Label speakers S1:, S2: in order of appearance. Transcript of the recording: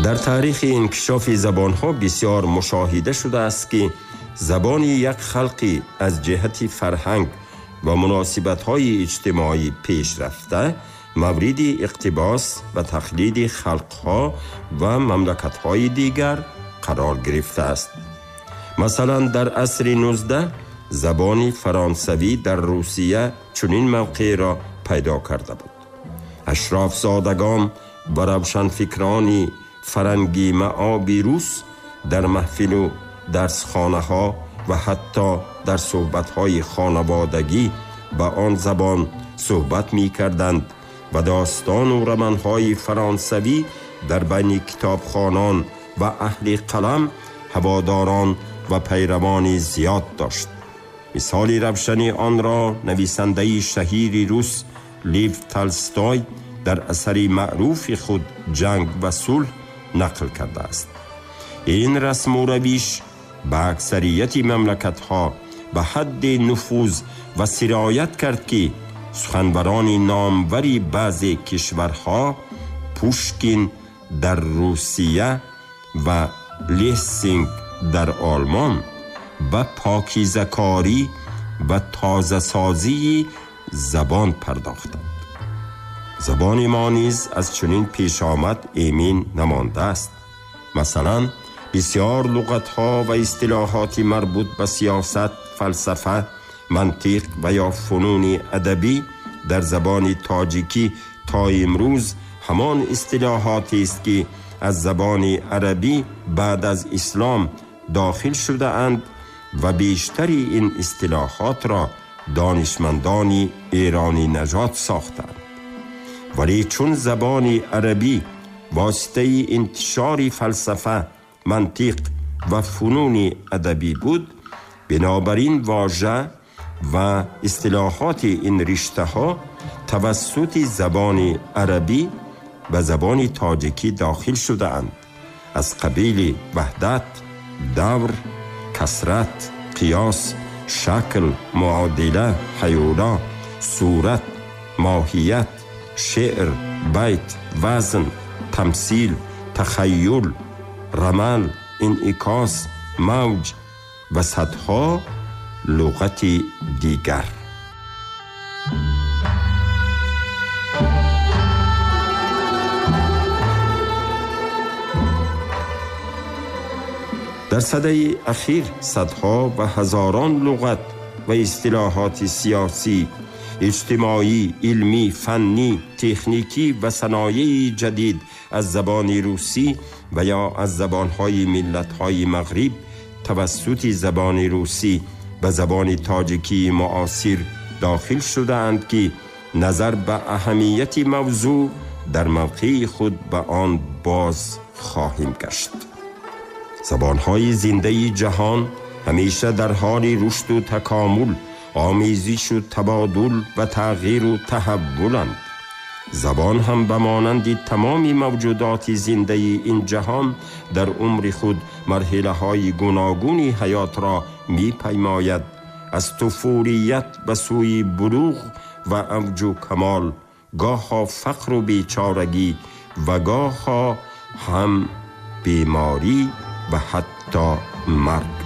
S1: در تاریخ انکشاف زبان‌ها بسیار مشاهده شده است که زبان یک خلقی از جهت فرهنگ و مناسبت‌های اجتماعی پیش رفته مورد اقتباس و تقلید خلق‌ها و مملکت‌های دیگر قرار گرفته است. مثلا در عصر 19 زبان فرانسوی در روسیه چنین موقع را پیدا کرده بود. اشراف زادگان و روشنفکران فرنگی معابی روس در محفل و درسخانه ها و حتی در صحبت های خانوادگی با آن زبان صحبت می کردند و داستان و رمان های فرانسوی در بین کتابخوانان و اهل قلم هواداران و پیروان زیاد داشت. مثال روشنی آن را نویسنده شهیر روس لیو تولستوی در اثر معروف خود جنگ و صلح نقل کرده است. این رسم و روش به اکثریت مملکت‌ها به حد نفوذ و سرایت کرد که سخنوران ناموری بعضی کشورها پوشکین در روسیه و لیسینگ در آلمان به پاکیزه‌کاری و تازه سازی زبان پرداختند. زبان ما نیز از چنین پیش آمد ایمن نمانده است. مثلا بسیار لغت‌ها و اصطلاحات مربوط به سیاست، فلسفه، منطق و یا فنون ادبی در زبان تاجیکی تا امروز همان اصطلاحاتی است که از زبان عربی بعد از اسلام داخل شده اند و بیشتری این اصطلاحات را دانشمندان ایرانی نژاد ساختند. ولی چون زبان عربی واسطه انتشار فلسفه، منطق و فنون ادبی بود، بنابراین واژه و اصطلاحات این رشته ها توسط زبان عربی و زبان تاجیکی داخل شده اند. از قبیل وحدت، دور، کثرت، قیاس، شکل، معادله، حیولا، صورت، ماهیت، شعر، بیت، وزن، تمثیل، تخیل، رمل، انعکاس، موج و صدها لغت دیگر. در سده اخیر صدها و هزاران لغت و اصطلاحات سیاسی، اجتماعی، علمی، فنی، تکنیکی و صنایع جدید از زبان روسی و یا از زبانهای ملت‌های مغرب توسط زبان روسی و زبان تاجیکی معاصر داخل شده اند که نظر به اهمیت موضوع در موقع خود به آن باز خواهیم گشت. زبانهای زنده جهان همیشه در حال رشد و تکامل، آمیزش و تبادل و تغییر و تحولند. زبان هم به مانند تمام موجودات زنده این جهان در عمر خود مرحله های گوناگون حیات را می پیماید، از طفولیت به سوی بلوغ و اوج و کمال، گاه ها فقر و بیچارگی و گاه ها هم بیماری و حتی مرگ.